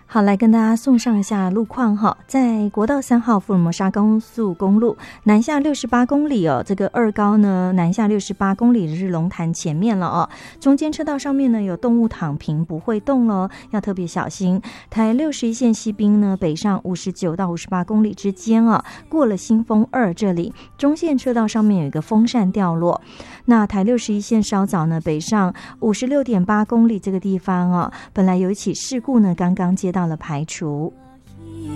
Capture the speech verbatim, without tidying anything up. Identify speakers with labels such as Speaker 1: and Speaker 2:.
Speaker 1: 好，来跟大家送上一下路况哈，在国道三号福尔摩沙高速公路南下六十八公里哦，这个二高呢南下六十八公里是龙潭前面了哦，中间车道上面呢有动物躺平不会动咯，要特别小心。台六十一线西滨呢北上五十九到五十八公里之间啊，过了新丰二这里中线车道上面有一个风扇掉落。那台六十一线稍早呢北上五十六点八公里这个地方啊，本来有一起事故呢刚刚接到了排除。